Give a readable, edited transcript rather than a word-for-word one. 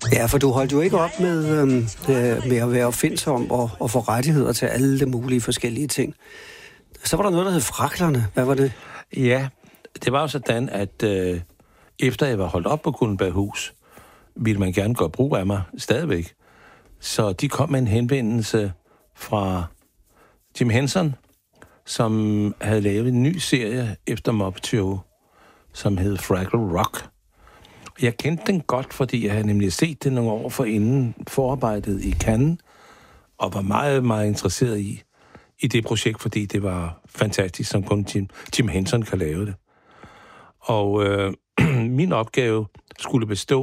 Ja, for du holdt jo ikke op med at være opfindsom og få rettigheder til alle de mulige forskellige ting. Så var der noget, der hed Fraklerne. Hvad var det? Ja, det var jo sådan, at efter jeg var holdt op på Gutenberghus, ville man gerne gøre brug af mig stadigvæk. Så de kom med en henvendelse fra Jim Henson, som havde lavet en ny serie efter Muppet Show, som hed Fraggle Rock. Jeg kendte den godt, fordi jeg havde nemlig set det nogle år forinden forarbejdet i Cannes, og var meget, meget interesseret i det projekt, fordi det var fantastisk, som kun Jim Henson kan lave det. Og min opgave skulle bestå